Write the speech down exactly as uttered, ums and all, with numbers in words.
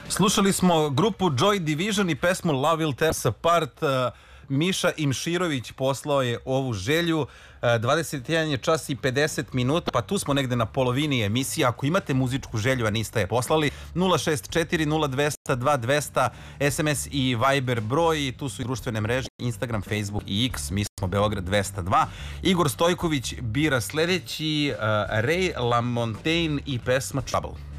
Slušali smo grupu Joy Division i pesmu Love Will Tear Us Apart. Miša Imširović poslao je ovu želju. dvadeset jedan je čas i pedeset minuta, pa tu smo negde na polovini emisije. Ako imate muzičku želju, a niste je poslali, nula šest četiri nula dvesta dva dvesta, es em es i Viber broj, tu su i društvene mreže, Instagram, Facebook i X, mi smo Beograd dvesta dva. Igor Stojković bira sledeći, uh, Ray LaMontagne i pesma Trouble.